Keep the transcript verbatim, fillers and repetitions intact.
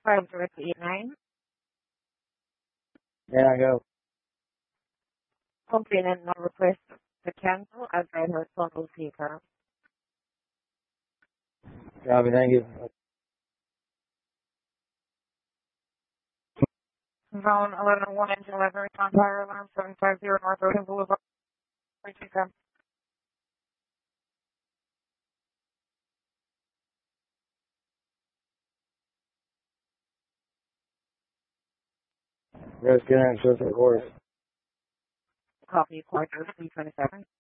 five zero eight nine. There I go. Complainant now request to cancel as I heard phone will speaker. Copy, thank you. Zone eleven one engine eleven on fire alarm seven five zero North Ocean Boulevard. Rescue access, of course. Copy, quarter three twenty seven.